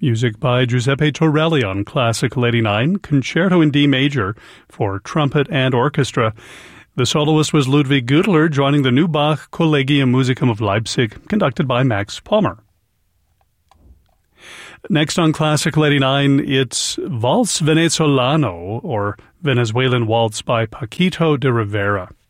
Music by Giuseppe Torelli on Classical 89, Concerto in D Major for trumpet and orchestra. The soloist was Ludwig Güttler, joining the new Bach Collegium Musicum of Leipzig, conducted by Max Palmer. Next on Classical 89, it's Vals Venezolano, or Venezuelan Waltz by Paquito de Rivera.